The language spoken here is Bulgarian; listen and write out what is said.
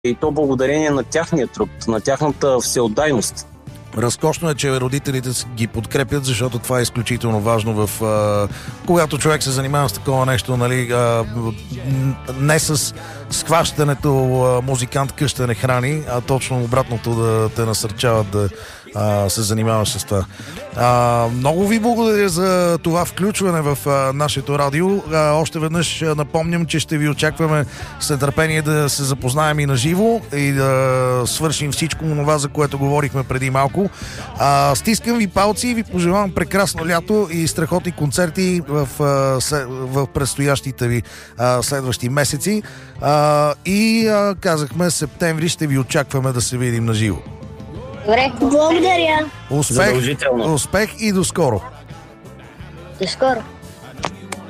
И то благодарение на тяхния труд, на тяхната всеотдайност. Разкошно е, че родителите ги подкрепят, защото това е изключително важно когато човек се занимава с такова нещо, нали, не с схващането музикант къща не храни, а точно обратното, да те насърчават да се занимаваш с това. Много ви благодаря за това включване в нашето радио. Още веднъж напомням, че ще ви очакваме с нетърпение да се запознаем и на живо и да свършим всичко това, за което говорихме преди малко. Стискам ви палци и ви пожелавам прекрасно лято и страхотни концерти в предстоящите ви следващи месеци. Казахме, септември ще ви очакваме да се видим на живо. Добре, благодаря. Успех и до скоро. До скоро.